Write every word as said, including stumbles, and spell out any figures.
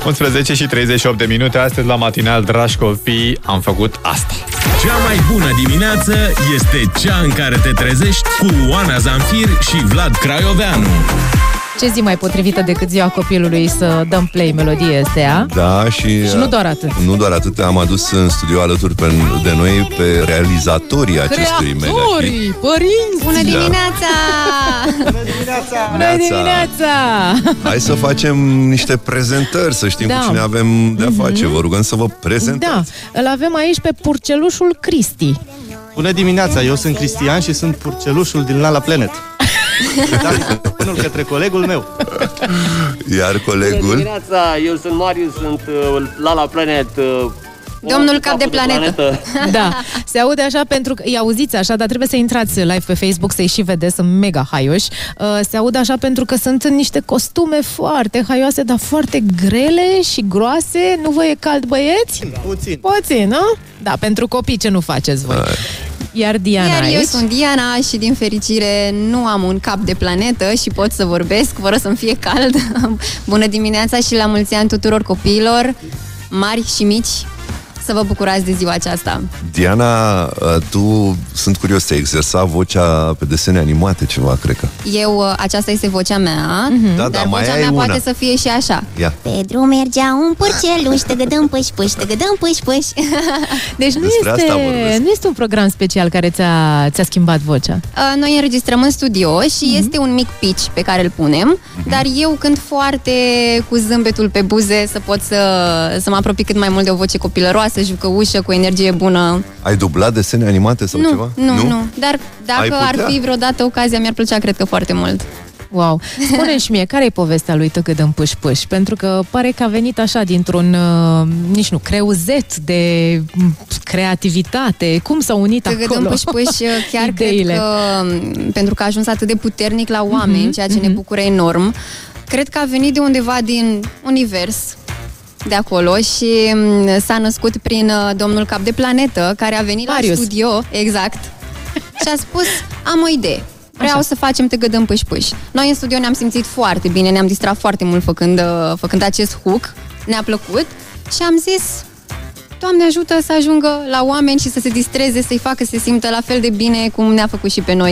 unsprezece și treizeci și opt de minute. Astăzi la matinal, dragi copii, am făcut asta. Cea mai bună dimineață este cea în care te trezești cu Oana Zamfir și Vlad Craioveanu. Ce zi mai potrivită decât ziua copilului să dăm play melodie astea? Da, și... Și nu doar atât. Nu doar atât, am adus în studio alături pe, de noi pe realizatorii acestui mega Creatorii, părinți! Bună dimineața! Bună dimineața! Bună dimineața! Hai să facem niște prezentări, să știm Da. cu cine avem de-a face. Vă rugăm să vă prezentați. Da, îl avem aici pe purcelușul Cristi. Bună dimineața, eu sunt Cristian și sunt purcelușul din Lala Planet. Da, unul către colegul meu. Iar colegul... Bună dimineața, eu sunt Marius, sunt uh, Lala Planet. Uh, Domnul cap de planetă. planetă. Da, se aude așa pentru că, îi auziți așa, dar trebuie să intrați live pe Facebook să-i și vedeți, sunt mega haioși. Uh, se aude așa pentru că sunt în niște costume foarte haioase, dar foarte grele și groase. Nu vă e cald, băieți? Puțin. Puțin, nu? Da, pentru copii ce nu faceți voi? Iar Diana Iar aici. eu sunt Diana și din fericire nu am un cap de planetă și pot să vorbesc fără să-mi fie cald. Bună dimineața și la mulți ani tuturor copiilor, mari și mici. Să vă bucurați de ziua aceasta. Diana, tu, sunt curios, te-ai exersat vocea pe desene animate ceva, cred că. Eu, aceasta este vocea mea, Mhm. Da, dar da, mai vocea ai mea una. poate să fie și așa. Ia. Pe drum mergea un purceluș, tăgădăm pâș, pâș, tăgădăm pâș, pâș. Deci nu Despre asta este, vorbesc. nu este un program special care ți-a, ți-a schimbat vocea. Uh, Noi înregistrăm în studio și Mhm. este un mic pitch pe care îl punem, dar eu cânt foarte cu zâmbetul pe buze să pot să, să mă apropii cât mai mult de o voce copilăroasă, jucăușă, cu energie bună. Ai dublat desene animate sau nu, ceva? nu, nu, nu. Dar Ai dacă ar putea? fi vreodată ocazia, mi-ar plăcea, cred că foarte mult. Wow. Spune-și mie, care e povestea lui Tăgădăm Pâș-Pâș? Pentru că pare că a venit așa dintr-un, uh, nici nu, creuzet de m, creativitate. Cum s-au unit Tăgădăm acolo pâș-pâș, chiar ideile? cred că, pentru că a ajuns atât de puternic la oameni, Mhm, ceea ce mhm. ne bucură enorm, cred că a venit de undeva din univers, de acolo, și m, s-a născut prin uh, domnul cap de planetă, care a venit Marius. la studio, exact, și a spus, am o idee. Vreau Așa. să facem Tăgădăm Pâș-Pâș. Noi în studio ne-am simțit foarte bine, ne-am distrat foarte mult făcând, uh, făcând acest hook, ne-a plăcut și am zis, Doamne ajută să ajungă la oameni și să se distreze, să-i facă să se simtă la fel de bine cum ne-a făcut și pe noi.